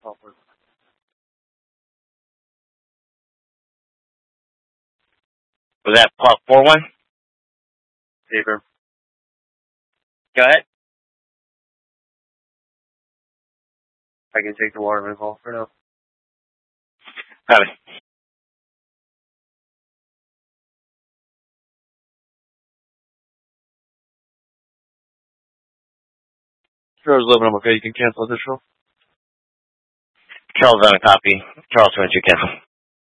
Was that Park 4-1? Paper. Go ahead. I can take the Waterman call for now. Got it. Charles 11, I'm okay. You can cancel additional. Charles on a copy. Charles, why don't you cancel?